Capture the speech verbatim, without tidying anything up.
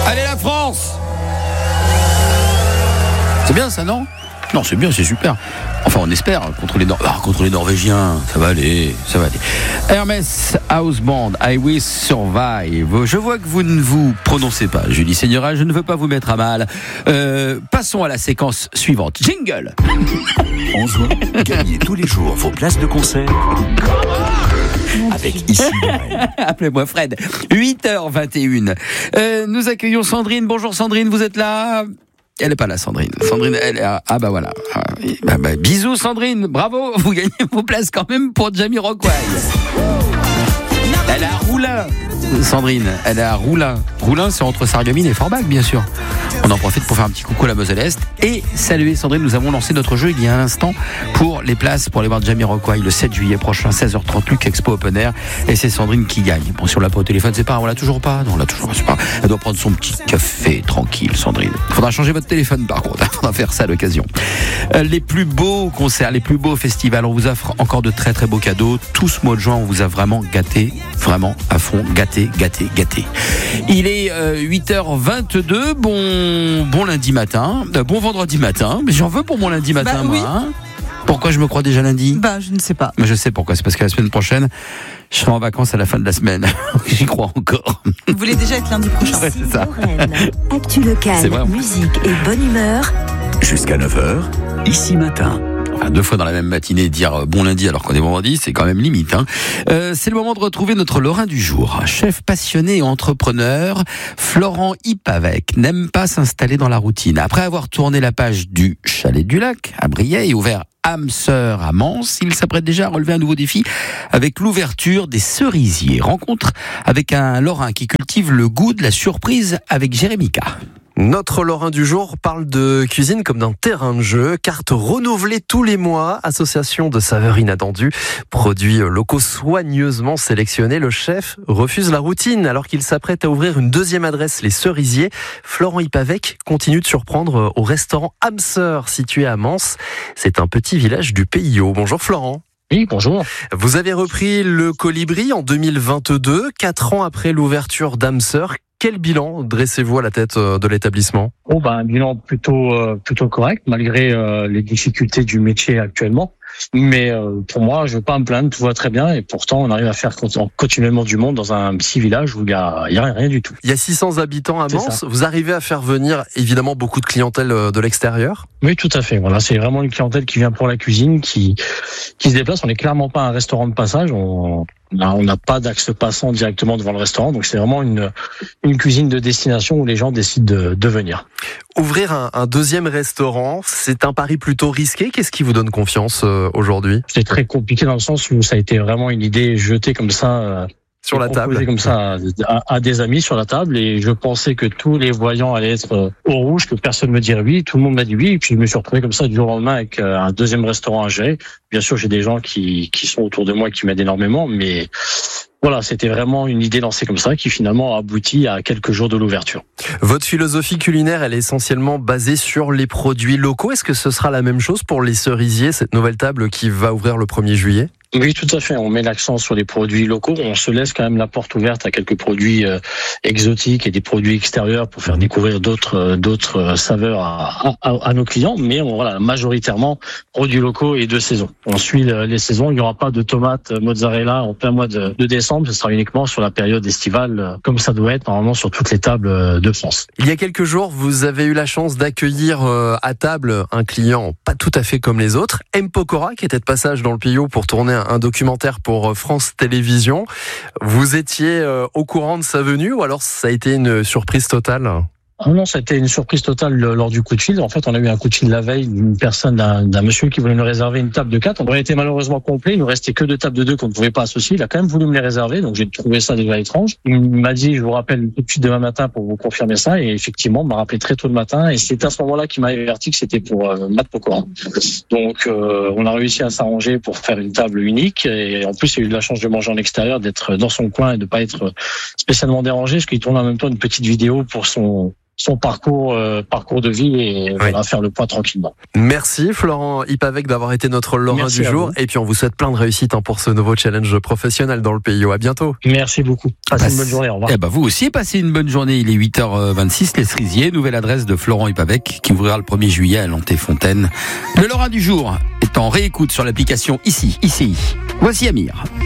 Allez la France! C'est bien ça, non? Non, c'est bien, c'est super. Enfin, on espère, contre les, Nor- ah, contre les Norvégiens, ça va aller, ça va aller. Hermès House Band, I Will Survive. Je vois que vous ne vous prononcez pas, Julie Seigneura, je ne veux pas vous mettre à mal. Euh, passons à la séquence suivante. Jingle. En juin, gagnez tous les jours vos places de concert avec Ici Lorraine. Appelez-moi Fred. huit heures vingt et une. Euh, nous accueillons Sandrine. Bonjour Sandrine, vous êtes là? Elle n'est pas là, Sandrine. Sandrine, elle est... Ah bah voilà. Ah, bah, bah, bisous Sandrine, bravo, vous gagnez vos places quand même pour Jamiroquai. Elle est à Roulin, Sandrine, elle est à Roulin. Roulin, c'est entre Sarreguemines et Forbach, bien sûr. On en profite pour faire un petit coucou à la Moselle-Est et saluer Sandrine. Nous avons lancé notre jeu il y a un instant pour les places pour aller voir Jamiroquai le sept juillet prochain, seize heures trente, Luc Expo Open Air. Et c'est Sandrine qui gagne. Bon, si on l'a pas au téléphone, c'est pas grave, on l'a toujours pas. Non, on l'a toujours pas, c'est pas grave. Elle doit prendre son petit café tranquille, Sandrine. Faudra changer votre téléphone par contre. Faudra faire ça à l'occasion. Euh, les plus beaux concerts, les plus beaux festivals. On vous offre encore de très très beaux cadeaux. Tout ce mois de juin, on vous a vraiment gâté, vraiment à fond, gâté, gâté, gâté. Il est euh, huit heures vingt-deux. Bon, bon lundi matin, euh, bon vendredi matin. Mais j'en veux pour mon lundi matin, bah, oui. moi. Hein. Pourquoi je me crois déjà lundi? Bah, je ne sais pas. Mais je sais pourquoi. C'est parce que la semaine prochaine, je serai en vacances à la fin de la semaine. J'y crois encore. Vous voulez déjà être lundi prochain? Ouais, c'est ça. Actu locale, musique et bonne humeur. Jusqu'à neuf heures, Ici Matin. Enfin, deux fois dans la même matinée, dire bon lundi alors qu'on est vendredi, c'est quand même limite. Hein. Euh, c'est le moment de retrouver notre Lorrain du jour. Chef passionné et entrepreneur, Florent Ipavec n'aime pas s'installer dans la routine. Après avoir tourné la page du Chalet du Lac à Briey et ouvert âme sœur à Mans, il s'apprête déjà à relever un nouveau défi avec l'ouverture des cerisiers. Rencontre avec un Lorrain qui cultive le goût de la surprise avec Jérémika. Notre Lorrain du jour parle de cuisine comme d'un terrain de jeu, carte renouvelée tous les mois, association de saveurs inattendues, produits locaux soigneusement sélectionnés. Le chef refuse la routine alors qu'il s'apprête à ouvrir une deuxième adresse, les Cerisiers. Florent Ipavec continue de surprendre au restaurant âme sœur situé à Mans. C'est un petit village du Pays Haut. Bonjour Florent. Oui, bonjour. Vous avez repris le Colibri en deux mille vingt-deux, quatre ans après l'ouverture d'âme sœur. Quel bilan dressez-vous à la tête de l'établissement? Oh ben un bilan plutôt euh, plutôt correct malgré euh, les difficultés du métier actuellement. Mais euh, pour moi, je veux pas me plaindre, tout va très bien et pourtant on arrive à faire continuellement du monde dans un petit village où il y a, il y a rien du tout. Il y a six cents habitants à Mans. Vous arrivez à faire venir évidemment beaucoup de clientèle de l'extérieur? Oui, tout à fait. Voilà, c'est vraiment une clientèle qui vient pour la cuisine, qui qui se déplace. On n'est clairement pas un restaurant de passage. On on n'a pas d'axe passant directement devant le restaurant, donc c'est vraiment une une cuisine de destination où les gens décident de, de venir. Ouvrir un, un deuxième restaurant, c'est un pari plutôt risqué. Qu'est-ce qui vous donne confiance euh, aujourd'hui? C'est très compliqué dans le sens où ça a été vraiment une idée jetée comme ça. Euh, sur la table, comme ça à, à des amis sur la table, et je pensais que tous les voyants allaient être au rouge, que personne me dirait oui. Tout le monde m'a dit oui, et puis je me suis retrouvé comme ça du jour au lendemain avec un deuxième restaurant à gérer. Bien sûr, j'ai des gens qui qui sont autour de moi et qui m'aident énormément, mais voilà, c'était vraiment une idée lancée comme ça qui finalement a abouti à quelques jours de l'ouverture. Votre philosophie culinaire, elle est essentiellement basée sur les produits locaux. Est-ce que ce sera la même chose pour les Cerisiers, cette nouvelle table qui va ouvrir le premier juillet? Oui, tout à fait. On met l'accent sur les produits locaux. On se laisse quand même la porte ouverte à quelques produits euh, exotiques et des produits extérieurs pour faire découvrir d'autres euh, d'autres saveurs à, à, à nos clients. Mais on, voilà, majoritairement produits locaux et de saison. On suit le, les saisons. Il n'y aura pas de tomates mozzarella en plein mois de, de décembre. Ce sera uniquement sur la période estivale, comme ça doit être normalement sur toutes les tables de France. Il y a quelques jours, vous avez eu la chance d'accueillir euh, à table un client pas tout à fait comme les autres, M. Pokora, qui était de passage dans le Pays Haut pour tourner un documentaire pour France Télévisions. Vous étiez euh, au courant de sa venue ou alors ça a été une surprise totale? Ah non, ça a été une surprise totale lors du coup de fil. En fait, on a eu un coup de fil la veille d'une personne, d'un, d'un monsieur qui voulait nous réserver une table de quatre. On aurait été malheureusement complet. Il nous restait que deux tables de deux qu'on ne pouvait pas associer. Il a quand même voulu me les réserver, donc j'ai trouvé ça déjà étrange. Il m'a dit, je vous rappelle tout de suite demain matin pour vous confirmer ça. Et effectivement, il m'a rappelé très tôt le matin. Et c'est à ce moment-là qu'il m'a averti que c'était pour euh, Matt Pokora. Donc, euh, on a réussi à s'arranger pour faire une table unique. Et en plus, il a eu de la chance de manger en extérieur, d'être dans son coin et de pas être spécialement dérangé, parce qu'il tourne en même temps une petite vidéo pour son son parcours, euh, parcours de vie et oui. voilà, faire le point tranquillement. Merci Florent Ipavec d'avoir été notre Lorrain Merci du jour. Et puis on vous souhaite plein de réussite hein, pour ce nouveau challenge professionnel dans le P I O. À bientôt. Merci beaucoup. Passez Passe... une bonne journée. Au revoir. Eh ben vous aussi, passez une bonne journée. Il est huit heures vingt-six, les Cerisiers. Nouvelle adresse de Florent Ipavec qui ouvrira le premier juillet à Lanté-Fontaine. Le Lorrain du jour est en réécoute sur l'application ici, I C I. Voici Amir.